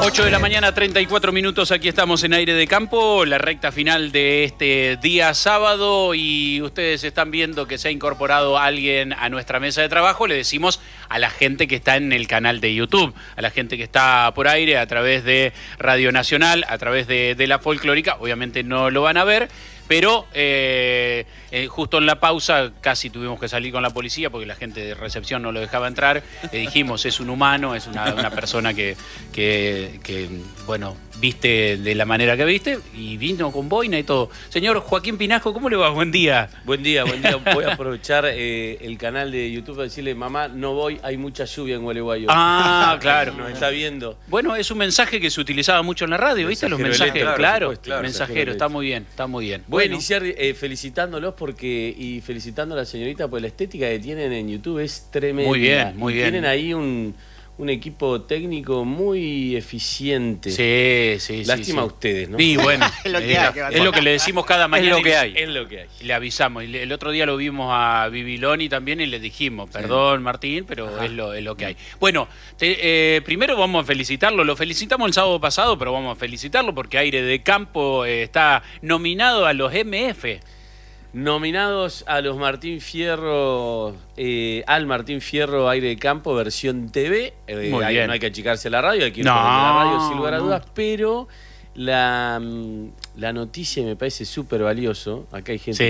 8 de la mañana, 34 minutos, aquí estamos en Aire de Campo, la recta final de este día sábado, y ustedes están viendo que se ha incorporado alguien a nuestra mesa de trabajo. Le decimos a la gente que está en el canal de YouTube, a la gente que está por aire a través de Radio Nacional, a través de La Folclórica, obviamente no lo van a ver, pero justo en la pausa casi tuvimos que salir con la policía porque la gente de recepción no lo dejaba entrar. Le dijimos, es un humano, es una persona que bueno, viste de la manera que viste, y vino con boina y todo. Señor Joaquín Pinasco, ¿cómo le va? Buen día. Buen día, buen día. Voy a aprovechar el canal de YouTube para decirle, mamá, no voy, hay mucha lluvia en Gualeguaychú. Ah, claro. Nos está viendo. Bueno, es un mensaje que se utilizaba mucho en la radio, ¿viste? Los mensajes, claro, claro, mensajero, está muy bien, está muy bien. Voy a iniciar felicitándolos y felicitando a la señorita, porque la estética que tienen en YouTube es tremenda. Muy bien, muy bien. Tienen ahí un equipo técnico muy eficiente. Sí. Lástima a ustedes, ¿no? Y bueno, es lo que hay, es lo que le decimos cada mañana. Es lo que hay. Es lo que hay. Le avisamos. Y el otro día lo vimos a Bibiloni también y le dijimos, perdón Martín, pero es lo que hay. Bueno, primero vamos a felicitarlo. Lo felicitamos el sábado pasado, pero vamos a felicitarlo porque Aire de Campo está nominado a los MF. Nominados a los Martín Fierro, al Martín Fierro Aire de Campo versión TV. Muy bien. No hay que achicarse la radio, hay que ir No, por la radio sin lugar a no. dudas, pero la noticia me parece súper valioso. Acá hay gente